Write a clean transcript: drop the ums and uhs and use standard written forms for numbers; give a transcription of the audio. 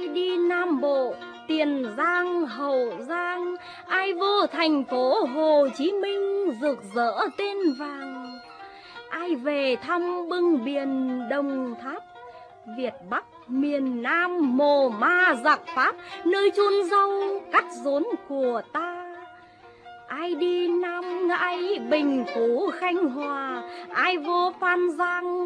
ai đi Nam Bộ, Tiền Giang, Hậu Giang, ai vô thành phố Hồ Chí Minh rực rỡ tên vàng, ai về thăm bưng biển Đồng Tháp, Việt Bắc miền Nam mồ ma giặc Pháp, nơi chôn rau cắt rốn của ta. Ai đi Nam Ngãi, Bình Phú, Khánh Hòa, ai vô Phan Giang